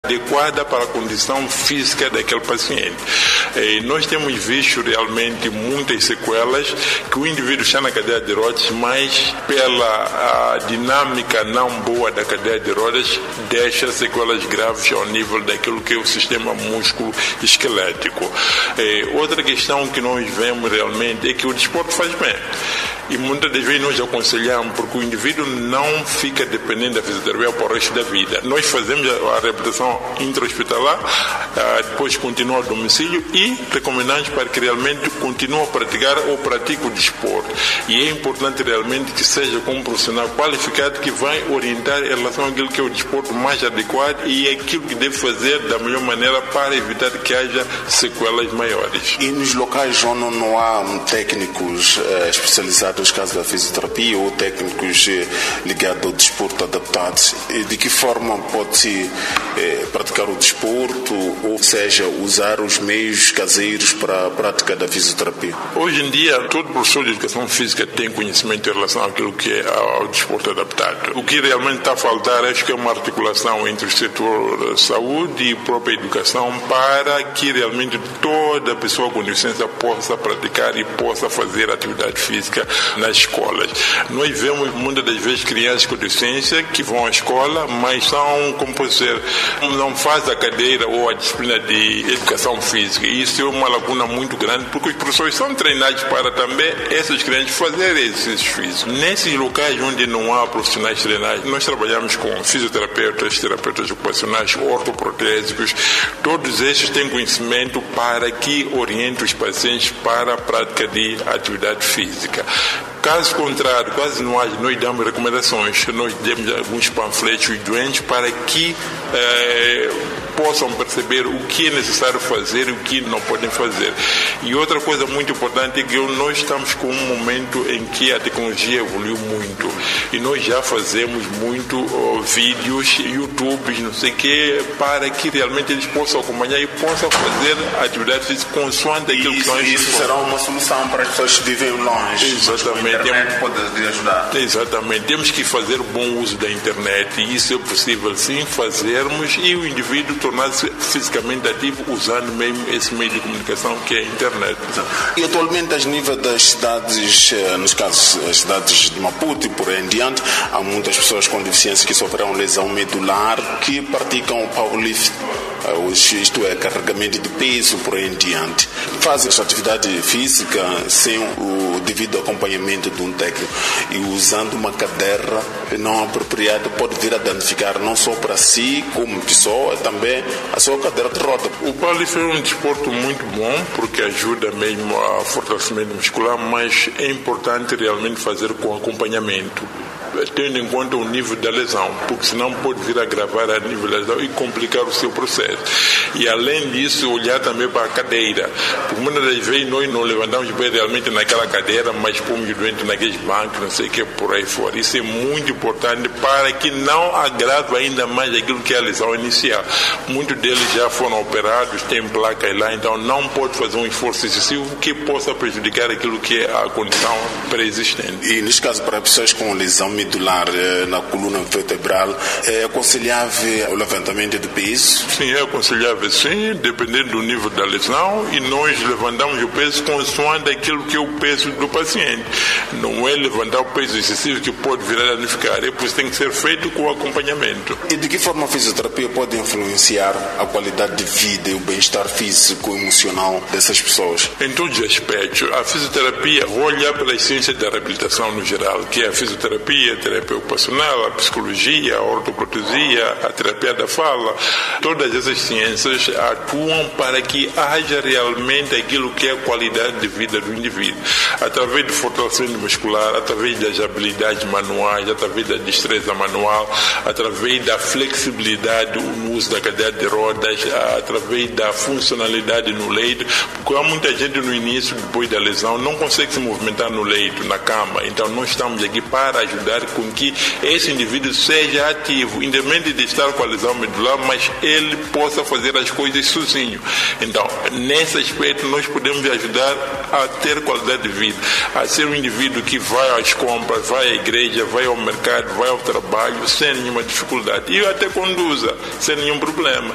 adequada para a condição física daquele paciente. E nós temos visto realmente muitas sequelas que o indivíduo está na cadeira de rodas, mas pela dinâmica não boa da cadeira de rodas, deixa sequelas graves ao nível daquilo que é o sistema músculo-esquelético. Outra questão que nós vemos realmente é que o desporto faz bem. E muitas das vezes nós aconselhamos, porque o indivíduo não fica dependente da fisioterapia para o resto da vida. Nós fazemos a reabilitação intra-hospitalar, depois continua ao domicílio e recomendamos para que realmente continue a praticar ou pratique o desporto. E é importante realmente que seja com um profissional qualificado que vai orientar em relação àquilo que é o desporto mais adequado e aquilo que deve fazer da melhor maneira para evitar que haja sequelas maiores. E nos locais onde não há técnicos especializados nos casos da fisioterapia ou técnicos ligados ao desporto adaptado, de que forma pode-se praticar o desporto, ou seja, usar os meios caseiros para a prática da fisioterapia? Hoje em dia, todo professor de educação física tem conhecimento em relação àquilo que é ao desporto adaptado. O que realmente está a faltar, acho que é uma articulação entre o setor saúde e a própria educação para que realmente toda pessoa com deficiência possa praticar e possa fazer atividade física nas escolas. Nós vemos muitas das vezes crianças com deficiência que vão à escola, mas são, como pode ser, não faz a cadeira ou a disciplina de educação física. E isso é uma lacuna muito grande, porque os professores são treinados para também essas crianças fazerem exercícios físicos. Nesses locais onde não há profissionais treinados, nós trabalhamos com fisioterapeutas, terapeutas ocupacionais, ortoprotésicos, todos esses têm conhecimento para que orientem os pacientes para a prática de atividade física. Caso contrário, quase não há, nós damos recomendações, nós demos alguns panfletos aos doentes para que possam perceber o que é necessário fazer e o que não podem fazer. E outra coisa muito importante é que nós estamos com um momento em que a tecnologia evoluiu muito e nós já fazemos muito vídeos, YouTubes, não sei o que, para que realmente eles possam acompanhar e possam fazer atividade física consoante aquilo que nós... Isso será uma solução para as pessoas que vivem longe. Exatamente. A internet pode ajudar. Exatamente. Temos que fazer bom uso da internet e isso é possível sim fazermos e o indivíduo tornar-se fisicamente ativo usando mesmo esse meio de comunicação que é a internet. E atualmente, a nível das cidades, nos casos as cidades de Maputo e por aí em diante, há muitas pessoas com deficiência que sofreram lesão medular que praticam o powerlifting, isto é, carregamento de peso por aí em diante. Fazem essa atividade física sem o devido acompanhamento de um técnico e usando uma cadeira não apropriada pode vir a danificar não só para si como pessoa, também a sua cadeira de roda. O powerlifting é um desporto muito bom porque ajuda mesmo a fortalecimento muscular, mas é importante realmente fazer com acompanhamento, tendo em conta o nível da lesão, porque senão pode vir a agravar a nível da lesão e complicar o seu processo. E além disso, olhar também para a cadeira, porque muitas das vezes nós não levantamos bem realmente naquela cadeira, mas pomos o doente naqueles bancos, não sei o que, por aí fora. Isso é muito importante para que não agrave ainda mais aquilo que é a lesão inicial. Muitos deles já foram operados, têm placas lá, então não pode fazer um esforço excessivo que possa prejudicar aquilo que é a condição pré-existente. E neste caso, para pessoas com lesão medular na coluna vertebral, é aconselhável o levantamento de peso? Sim, é aconselhável sim, dependendo do nível da lesão, e nós levantamos o peso consoante aquilo que é o peso do paciente. Não é levantar o peso excessivo que pode vir a danificar, é por isso que tem que ser feito com acompanhamento. E de que forma a fisioterapia pode influenciar a qualidade de vida e o bem-estar físico e emocional dessas pessoas? Em todos os aspectos. A fisioterapia, vou olhar pela ciência da reabilitação no geral, que é a fisioterapia, a terapia ocupacional, a psicologia, a ortoprotesia, a terapia da fala. Todas essas ciências atuam para que haja realmente aquilo que é a qualidade de vida do indivíduo. Através do fortalecimento muscular, através das habilidades manuais, através da destreza manual, através da flexibilidade no uso da cadeira de rodas, através da funcionalidade no leito, porque há muita gente no início, depois da lesão, não consegue se movimentar no leito, na cama. Então nós estamos aqui para ajudar com que esse indivíduo seja ativo, independente de estar com a lesão medular, mas ele possa fazer as coisas sozinho. Então, nesse aspecto, nós podemos ajudar a ter qualidade de vida, a ser um indivíduo que vai às compras, vai à igreja, vai ao mercado, vai ao trabalho, sem nenhuma dificuldade. E até conduza, sem nenhum problema.